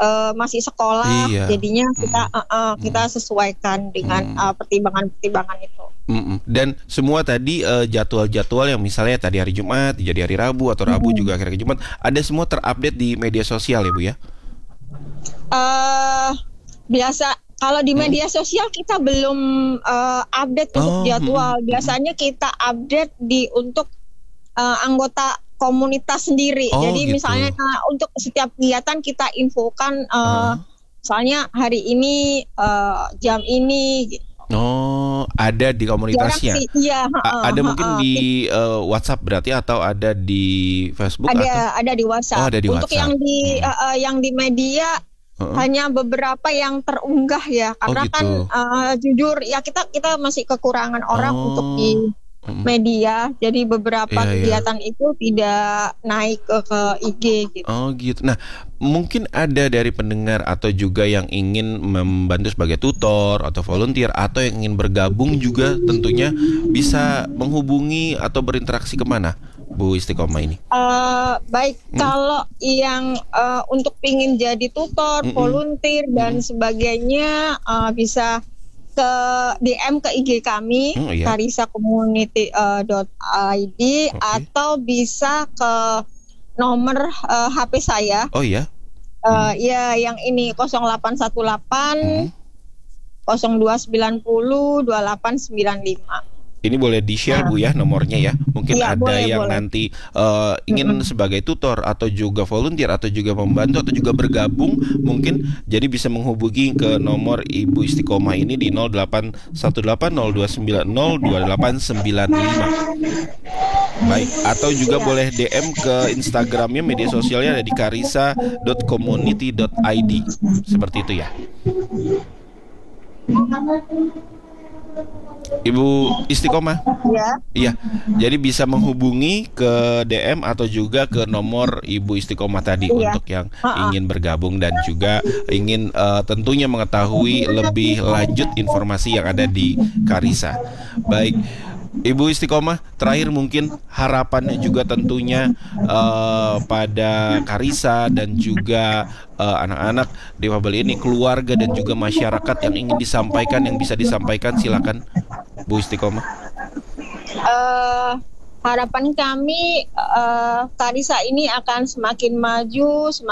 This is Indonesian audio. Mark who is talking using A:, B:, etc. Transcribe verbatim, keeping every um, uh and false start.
A: uh, masih sekolah,
B: Iya.
A: jadinya kita
B: Mm.
A: uh, uh, kita sesuaikan dengan
B: Mm.
A: uh, pertimbangan-pertimbangan itu.
B: Mm-mm. Dan semua tadi uh, jadwal-jadwal yang misalnya tadi hari Jumat jadi hari Rabu atau Rabu
A: Mm.
B: juga akhirnya Jumat, ada semua terupdate di media sosial ya Bu ya?
A: Uh, biasa kalau di media sosial kita belum uh, update untuk
B: Oh,
A: jadwal.
B: mm-mm.
A: Biasanya kita update di untuk uh, anggota komunitas sendiri.
B: Oh,
A: Jadi
B: gitu.
A: misalnya uh, untuk setiap kegiatan kita infokan, uh,
B: Uh-huh.
A: misalnya hari ini uh, jam ini. Gitu.
B: Oh, ada di
A: Jarang
B: komunitasnya.
A: sih, iya.
B: A-
A: uh,
B: ada
A: uh,
B: mungkin
A: uh,
B: di uh, WhatsApp berarti atau ada di Facebook
A: ada
B: atau?
A: ada di WhatsApp.
B: Oh, ada di
A: Untuk
B: WhatsApp.
A: yang di
B: Mm.
A: uh, uh, yang di media
B: Uh-uh.
A: hanya beberapa yang terunggah ya, karena
B: Oh,
A: kan
B: gitu.
A: uh, jujur ya kita kita masih kekurangan orang
B: Oh.
A: untuk di
B: Mm-mm.
A: media, jadi beberapa
B: Iya, iya.
A: kegiatan itu tidak naik ke ke I G gitu.
B: Oh gitu. Nah, mungkin ada dari pendengar atau juga yang ingin membantu sebagai tutor atau volunteer atau yang ingin bergabung juga tentunya bisa menghubungi atau berinteraksi kemana Bu Istiqomah ini?
A: Uh, baik,
B: Hmm.
A: kalau yang uh, untuk pingin jadi tutor,
B: Mm-mm.
A: volunteer dan
B: Mm-mm.
A: sebagainya uh, bisa ke D M ke I G kami,
B: Hmm, iya.
A: karisa community uh, dot I D,
B: Oke.
A: atau bisa ke nomor uh, H P saya.
B: Oh iya.
A: Uh, ya yang ini nol delapan satu delapan
B: Hmm.
A: nol dua sembilan nol dua delapan sembilan lima.
B: Ini boleh di-share Bu ya nomornya ya. Mungkin
A: Iya,
B: ada
A: boleh,
B: yang
A: boleh.
B: nanti uh, ingin
A: Mm-mm.
B: sebagai tutor atau juga volunteer atau juga membantu atau juga bergabung mungkin, jadi bisa menghubungi ke nomor Ibu Istiqomah ini di nol delapan satu delapan nol dua sembilan nol dua delapan sembilan lima. Baik, atau juga
A: Iya.
B: boleh D M ke Instagramnya, media sosialnya ada di karisa dot community dot I D. Seperti itu ya. Ibu Istiqomah.
A: Ya.
B: Iya, jadi bisa menghubungi ke D M atau juga ke nomor Ibu Istiqomah tadi
A: Iya.
B: untuk yang
A: Ha-ha.
B: ingin bergabung dan juga ingin uh, tentunya mengetahui lebih lanjut informasi yang ada di Karisa. Baik, Ibu Istiqomah, terakhir mungkin harapannya juga tentunya uh, pada Karisa dan juga uh, anak-anak difabel ini, keluarga dan juga masyarakat yang ingin disampaikan, yang bisa disampaikan, silakan Bu Istiqomah.
A: Uh, harapan kami uh, Karisa ini akan semakin maju, semakin